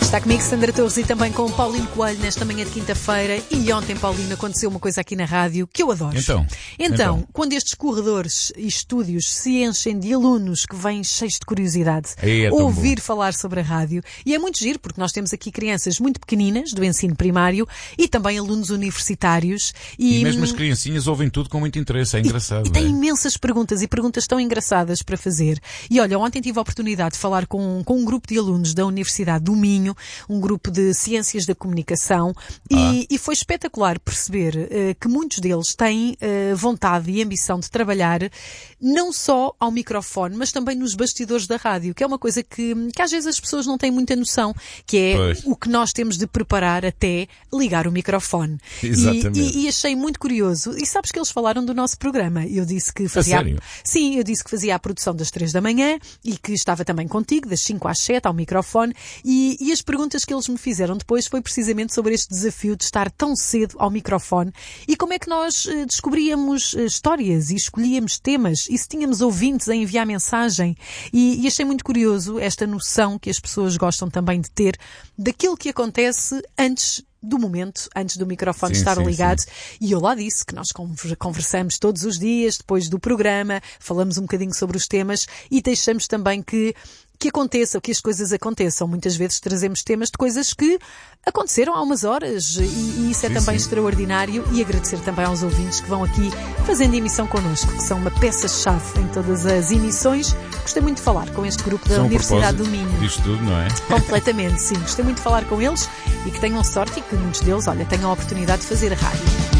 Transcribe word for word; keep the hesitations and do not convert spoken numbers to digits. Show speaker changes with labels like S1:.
S1: Está comigo Sandra Torres e também com o Paulino Coelho nesta manhã de quinta-feira. E ontem, Paulino, aconteceu uma coisa aqui na rádio que eu adoro.
S2: Então,
S1: então,
S2: então.
S1: quando estes corredores e estúdios se enchem de alunos que vêm cheios de curiosidade
S2: Aí é tão
S1: ouvir
S2: bom.
S1: falar sobre a rádio, e é muito giro porque nós temos aqui crianças muito pequeninas do ensino primário e também alunos universitários.
S2: E, e mesmo as criancinhas ouvem tudo com muito interesse, é engraçado.
S1: E, e tem
S2: é?
S1: imensas perguntas e perguntas tão engraçadas para fazer. E olha, ontem tive a oportunidade de falar com, com um grupo de alunos da Universidade do Minho, um grupo de Ciências da Comunicação, e,
S2: Ah.
S1: e foi espetacular perceber uh, que muitos deles têm uh, vontade e ambição de trabalhar não só ao microfone, mas também nos bastidores da rádio, que é uma coisa que, que às vezes as pessoas não têm muita noção, que é
S2: Pois.
S1: o que nós temos de preparar até ligar o microfone.
S2: Exatamente.
S1: E, e, e achei muito curioso. E sabes que eles falaram do nosso programa. Eu disse que fazia...
S2: A sério?
S1: Sim, eu disse que fazia a produção das três da manhã e que estava também contigo, das cinco às sete, ao microfone. E, e as perguntas que eles me fizeram depois foi precisamente sobre este desafio de estar tão cedo ao microfone e como é que nós eh, descobríamos eh, histórias e escolhíamos temas e se tínhamos ouvintes a enviar mensagem. E, e achei muito curioso esta noção que as pessoas gostam também de ter daquilo que acontece antes do momento, antes do microfone
S2: Sim,
S1: estar
S2: sim,
S1: ligado.
S2: sim.
S1: E eu lá disse que nós conversamos todos os dias, depois do programa, falamos um bocadinho sobre os temas e deixamos também que que aconteça, que as coisas aconteçam. Muitas vezes trazemos temas de coisas que aconteceram há umas horas e, e isso é
S2: Sim,
S1: também
S2: sim.
S1: extraordinário, e agradecer também aos ouvintes que vão aqui fazendo emissão connosco, que são uma peça-chave em todas as emissões. Gostei muito de falar com este grupo da
S2: São um
S1: Universidade do
S2: propósito
S1: Minho.
S2: disto tudo, não é?
S1: Completamente, sim. Gostei muito de falar com eles e que tenham sorte e que muitos deles, olha, tenham a oportunidade de fazer rádio.